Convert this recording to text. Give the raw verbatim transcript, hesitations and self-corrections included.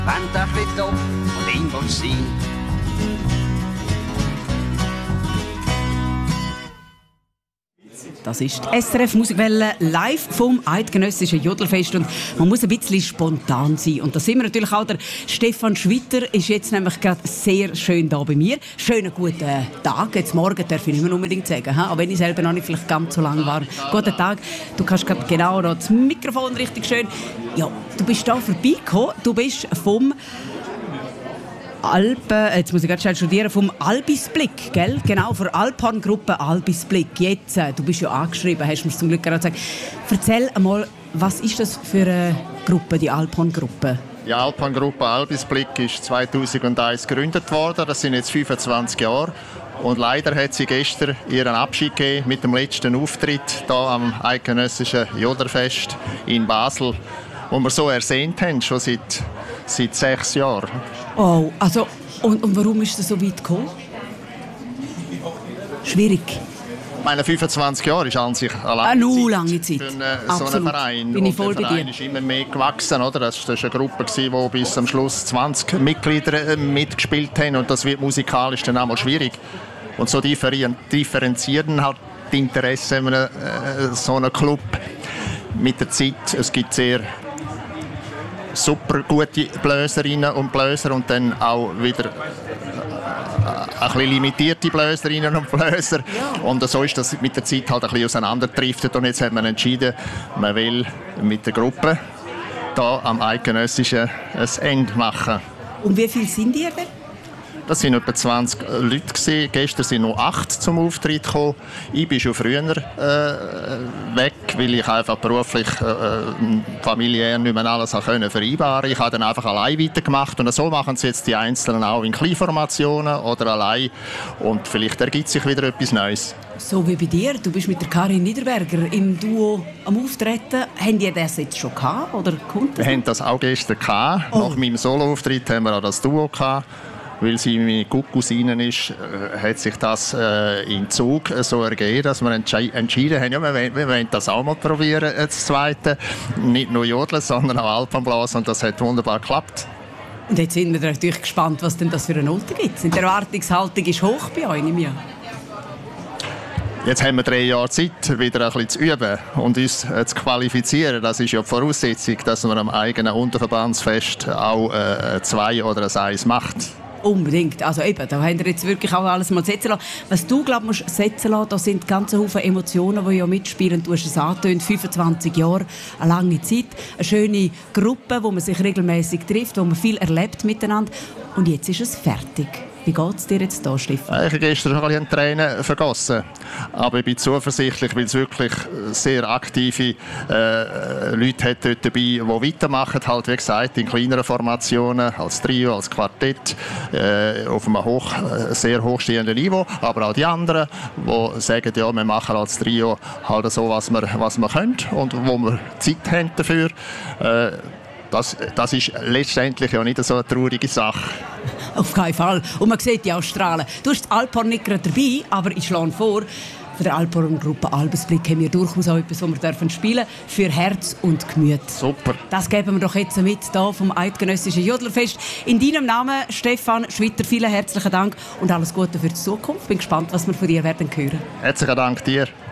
Wenn der Friedhof und ihn willst sein. Das ist die S R F Musikwelle live vom Eidgenössischen Jodelfest und man muss ein bisschen spontan sein. Und da sind wir natürlich auch. Der Stefan Schwitter ist jetzt nämlich gerade sehr schön da bei mir. Schönen guten Tag. Jetzt morgen darf ich nicht mehr unbedingt sagen, auch wenn ich selber noch nicht vielleicht ganz so lang war. Guten Tag. Du kannst gerade genau noch das Mikrofon richtig schön. Ja, du bist da vorbeigekommen. Du bist vom Alpen, jetzt muss ich gerade schnell studieren, vom Albisblick, gell? Genau, von der Alphorn-Gruppe Albisblick. Jetzt, äh, du bist ja angeschrieben, hast du mir zum Glück gerade gesagt. Erzähl einmal, was ist das für eine Gruppe, die Alphorn-Gruppe? Die Alphorn-Gruppe Albisblick ist zweitausendeins gegründet worden, das sind jetzt fünfundzwanzig Jahre. Und leider hat sie gestern ihren Abschied gegeben mit dem letzten Auftritt hier am Eidgenössischen Jodelfest in Basel, wo wir so ersehnt haben, schon seit, seit sechs Jahren. Oh, also, und, und warum ist es so weit gekommen? Schwierig. Meine fünfundzwanzig Jahre ist an sich eine lange eine Zeit, lange Zeit. für einen, so einen Verein. Bin ich voll und der bei Verein dir. ist immer mehr gewachsen. Oder? Das war eine Gruppe, die bis zum Schluss zwanzig Mitglieder mitgespielt haben. Und das wird musikalisch dann einmal schwierig. Und so differenzieren halt die Interessen in einem, äh, so einem Club mit der Zeit. Es gibt sehr super gute Bläserinnen und Bläser und dann auch wieder ein bisschen limitierte Bläserinnen und Bläser. Ja. Und so ist das mit der Zeit halt ein bisschen auseinanderdriftet. Und jetzt hat man entschieden, man will mit der Gruppe hier am Eidgenössischen ein Ende machen. Und wie viele sind ihr denn? Das waren etwa zwanzig Leute gewesen. Gestern sind noch acht zum Auftritt gekommen. Ich bin schon früher äh, weg, weil ich einfach beruflich, äh, familiär nicht mehr alles können vereinbaren. Ich habe dann einfach allein weitergemacht und so machen es jetzt die Einzelnen auch in Kleinformationen oder allein und vielleicht ergibt sich wieder etwas Neues. So wie bei dir, du bist mit der Karin Niederberger im Duo am Auftreten. Haben die das jetzt schon gehabt oder kommt das? Wir haben das auch gestern gehabt. Oh. Nach meinem Soloauftritt haben wir auch das Duo gehabt. Weil sie meine Cousine ist, äh, hat sich das äh, im Zug äh, so ergeben, dass wir entschi- entschieden haben, ja, wir, wollen, wir wollen das auch mal probieren, äh, das Zweite. Nicht nur Jodeln, sondern auch Alpenblasen und das hat wunderbar geklappt. Und jetzt sind wir natürlich gespannt, was denn das für eine Note gibt. Die Erwartungshaltung ist hoch bei euch, nehme ich an. Jetzt haben wir drei Jahre Zeit, wieder ein bisschen zu üben und uns äh, zu qualifizieren. Das ist ja die Voraussetzung, dass man am eigenen Unterverbandsfest auch äh, zwei oder ein Eis macht. Unbedingt. Also eben, da haben wir jetzt wirklich auch alles mal setzen lassen. Was du, glaube ich, setzen lassen, da sind ganz Haufen Emotionen, die ja mitspielen. Du hast es angetönt, fünfundzwanzig Jahre, eine lange Zeit, eine schöne Gruppe, wo man sich regelmäßig trifft, wo man viel erlebt miteinander. Und jetzt ist es fertig. Wie geht es dir jetzt da, Stefan? Ich habe gestern schon ein bisschen Tränen vergossen. Aber ich bin zuversichtlich, weil es wirklich sehr aktive äh, Leute hat dort dabei, die weitermachen. Halt, wie gesagt, in kleineren Formationen, als Trio, als Quartett, äh, auf einem hoch, sehr hochstehenden Niveau. Aber auch die anderen, die sagen, ja, wir machen als Trio halt so, was wir, was wir können und wo wir Zeit haben dafür. Äh, Das, das ist letztendlich ja nicht so eine traurige Sache. Auf keinen Fall. Und man sieht die auch strahlen. Du hast die Alphorn nicht gerade dabei, aber ich schlage vor, von der Alphorn-Gruppe Albisblick haben wir durchaus auch etwas, was wir spielen dürfen für Herz und Gemüt. Super. Das geben wir doch jetzt mit hier vom Eidgenössischen Jodlerfest. In deinem Namen, Stefan Schwitter, vielen herzlichen Dank und alles Gute für die Zukunft. Bin gespannt, was wir von dir werden hören. Herzlichen Dank dir.